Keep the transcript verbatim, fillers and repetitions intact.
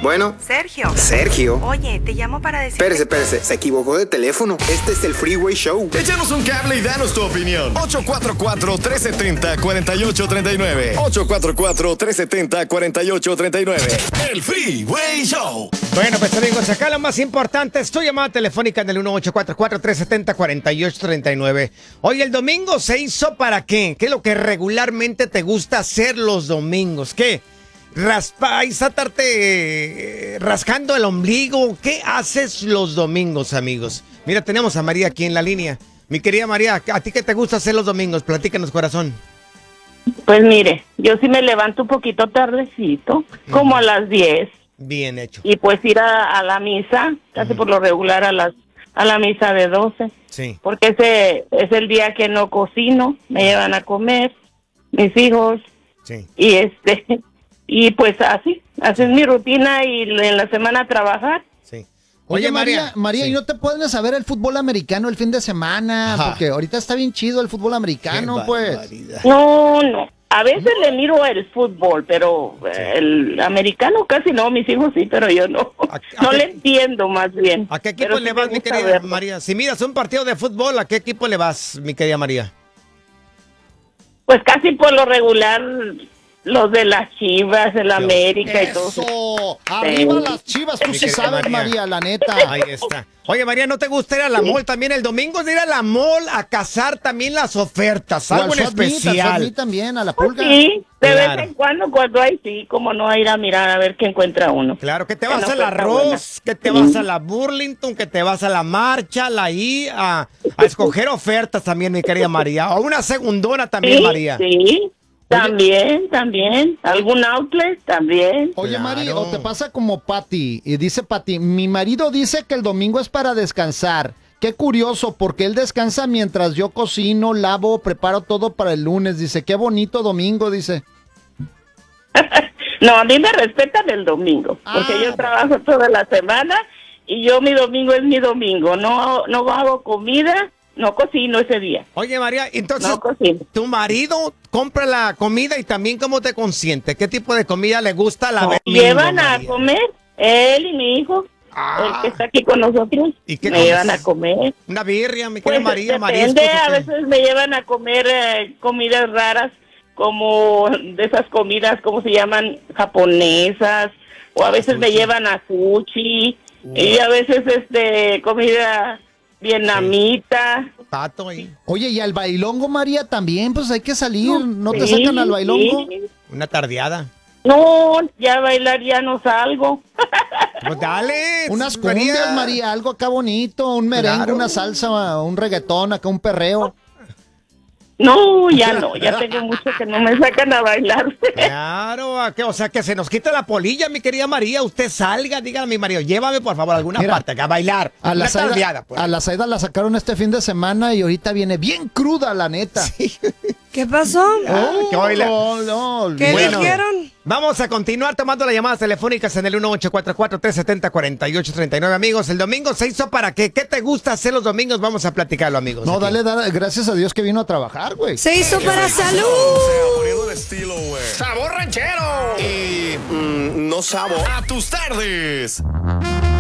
Bueno. Sergio. Sergio. Oye, te llamo para decir... Espérese, espérese, se equivocó de teléfono. Este es el Freeway Show. Échanos un cable y danos tu opinión. ocho cuatro cuatro, tres siete cero, cuatro ocho tres nueve. ocho cuatro cuatro, tres siete cero, cuatro ocho tres nueve. El Freeway Show. Bueno, pues amigos, acá lo más importante es tu llamada telefónica en el uno ocho cuatro cuatro, tres siete cero, cuatro ocho tres nueve. Oye, el domingo se hizo ¿para qué? ¿Qué es lo que regularmente te gusta hacer los domingos? ¿Qué? Raspa y satarte eh, rascando el ombligo. ¿Qué haces los domingos, amigos? Mira, tenemos a María aquí en la línea. Mi querida María, ¿a ti qué te gusta hacer los domingos? Platícanos, corazón. Pues mire, yo sí me levanto un poquito tardecito, como a las diez. Bien hecho. Y pues ir a, a la misa, casi uh-huh. por lo regular a las a la misa de doce. Sí. Porque ese es el día que no cocino, me llevan a comer mis hijos. Sí. Y este y pues así, así es mi rutina y en la semana a trabajar. Sí. Oye, Oye María, María, sí. ¿Y no te pueden saber el fútbol americano el fin de semana? Ajá. Porque ahorita está bien chido el fútbol americano, pues. No, no. A veces no. le miro el fútbol, pero sí. el americano casi no, mis hijos sí, pero yo no. ¿A, a no qué, le entiendo más bien. ¿A qué equipo le sí vas, mi querida verlo. María? Si miras un partido de fútbol, ¿a qué equipo le vas, mi querida María? Pues casi por lo regular... Los de las Chivas, el América Eso. y todo. ¡Eso! ¡Arriba sí. las Chivas! Tú sí sabes, María. María, la neta. Ahí está. Oye, María, ¿no te gusta ir a la sí. mall también el domingo? Es de ir a la mall a cazar también las ofertas, o algo en especial. Meet, también, a la pulga. Pues sí, de claro. vez en cuando, cuando hay, sí, como no, a ir a mirar a ver qué encuentra uno. Claro, que te vas a la Ross, que te vas a la Burlington, que te vas a la Marcha, la I, a, a escoger ofertas también, mi querida María. O una segundona también, sí, María. Sí. También, también. ¿Algún outlet? También. Oye, claro. Mari, o te pasa como Patty. Y dice Patty, mi marido dice que el domingo es para descansar. Qué curioso, porque él descansa mientras yo cocino, lavo, preparo todo para el lunes. Dice, qué bonito domingo, dice. No, a mí me respetan el domingo, porque ah, yo trabajo toda la semana y yo mi domingo es mi domingo. No, no hago comida. No cocino ese día. Oye, María, entonces, no ¿tu marido compra la comida y también cómo te consiente? ¿Qué tipo de comida le gusta a la vez? No, llevan a comer, él y mi hijo, ah. el que está aquí con nosotros, ¿y qué me comes? Llevan a comer. Una birria, mi querida pues, María, Depende, a veces me llevan a comer eh, comidas raras, como de esas comidas, ¿cómo se llaman? Japonesas, o a veces me llevan a sushi, uh. y a veces este comida... vietnamita. Sí. Pato ahí. Oye, y al bailongo, María, también, pues hay que salir. ¿No, ¿No sí, te sacan al bailongo? Sí. Una tardeada. No, ya bailar ya no salgo. Pues dale. Unas cumbias, María. María, algo acá bonito, un merengue, claro. una salsa, un reggaetón, acá un perreo. No, ya no, ya tengo mucho que no me sacan a bailar. Claro, o sea, que se nos quita la polilla, mi querida María. Usted salga, dígame, mi marido, llévame por favor a alguna Mira, parte, a bailar. A la, Saida, pues. a la Saida la sacaron este fin de semana y ahorita viene bien cruda, la neta. Sí. ¿Qué pasó? Oh, ¿Qué, no, no, ¿Qué bueno, dijeron? Vamos a continuar tomando las llamadas telefónicas en el uno ocho cuatro cuatro, tres siete cero, cuatro ocho tres nueve. Amigos, el domingo se hizo para qué. ¿Qué te gusta hacer los domingos? Vamos a platicarlo, amigos. No, aquí. dale, dale, gracias a Dios que vino a trabajar, güey. Se hizo para salud. Poniendo el estilo, güey. ¡Sabor ranchero! Y mmm, no sabor. A tus tardes.